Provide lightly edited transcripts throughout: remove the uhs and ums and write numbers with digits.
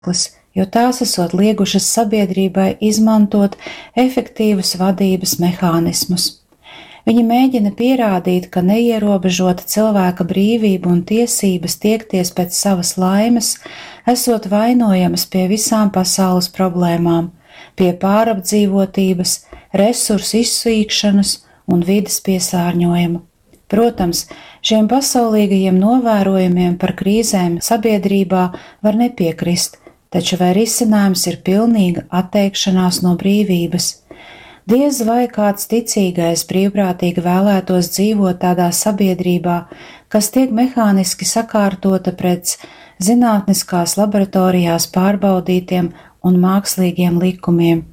jo tās esot liegušas sabiedrībai izmantot efektīvus vadības mehānismus. Viņi mēģina pierādīt, ka neierobežota cilvēka brīvība un tiesības tiekties pēc savas laimes esot vainojamas pie visām pasaules problēmām, pie pārapdzīvotības, resursu izsīkšanas un vides piesārņojuma. Protams, šiem pasaulīgajiem novērojumiem par krīzēm sabiedrībā var nepiekrist, taču vai risinājums ir pilnīga atteikšanās no brīvības? Diez vai kāds ticīgais brīvprātīgi vēlētos dzīvot tādā sabiedrībā, kas tiek mehāniski sakārtota pret zinātniskās laboratorijās pārbaudītiem un mākslīgiem likumiem.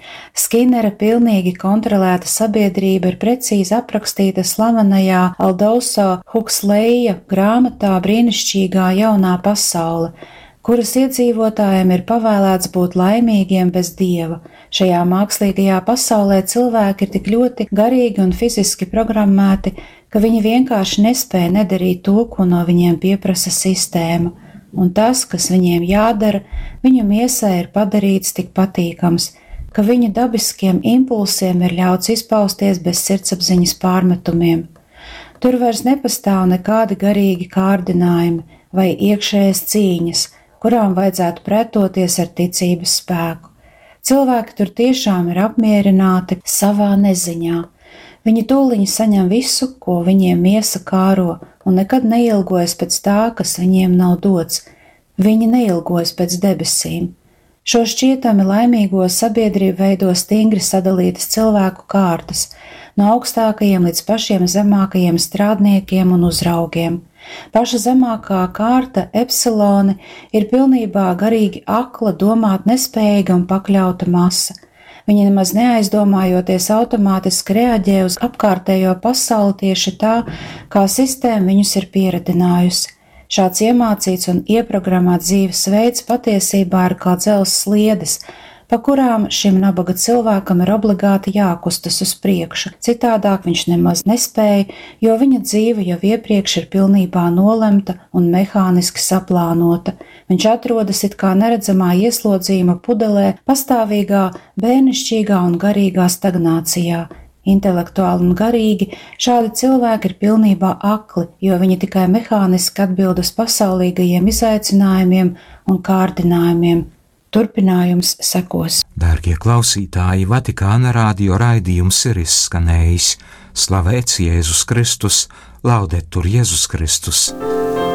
Skinera pilnīgi kontrolēta sabiedrība ir precīzi aprakstīta slavenajā Aldousa Huxleya grāmatā Brīnišķīgā jaunā pasaule, kuras iedzīvotājiem ir pavēlēts būt laimīgiem bez dieva. Šajā mākslīgajā pasaulē cilvēki ir tik ļoti garīgi un fiziski programmēti, ka viņi vienkārši nespēja nedarīt to, ko no viņiem pieprasa sistēma, un tas, kas viņiem jādara, viņu miesai ir padarīts tik patīkams, ka viņu dabiskiem impulsiem ir ļauts izpausties bez sirdsapziņas pārmetumiem. Tur vairs nepastāv nekādi garīgi kārdinājumi vai iekšējas cīņas, kurām vajadzētu pretoties ar ticības spēku. Cilvēki tur tiešām ir apmierināti savā neziņā. Viņi tūliņi saņem visu, ko viņiem miesa kāro, un nekad neilgojas pēc tā, kas viņiem nav dots. Viņi neilgojas pēc debesīm. Šo šķietami laimīgo sabiedrību veido stingri sadalītas cilvēku kārtas, no augstākajiem līdz pašiem zemākajiem strādniekiem un uzraugiem. Paša zemākā kārta, epsiloni, ir pilnībā garīgi akla, domāt nespējīga un pakļauta masa. Viņi nemaz neaizdomājoties automātiski reaģē uz apkārtējo pasauli tieši tā, kā sistēma viņus ir pieradinājusi. Šāds iemācīts un ieprogrammēts dzīves veids patiesībā ir kā dzelzs sliedes, pa kurām šim nabaga cilvēkam ir obligāti jākustas uz priekšu, citādāk viņš nemaz nespēja, jo viņa dzīve jau iepriekš ir pilnībā nolemta un mehāniski saplānota. Viņš atrodas it kā neredzamā ieslodzījuma pudelē, pastāvīgā, bērnišķīgā un garīgā stagnācijā. Intelektuāli un garīgi šādi cilvēki ir pilnībā akli, jo viņi tikai mehāniski atbild uz pasaulīgajiem izaicinājumiem un kārdinājumiem. Turpinājums sekos. Dārgie klausītāji, Vatikāna radio raidījums ir izskanējis. Slavēts Jēzus Kristus, laudetur Jēzus Kristus!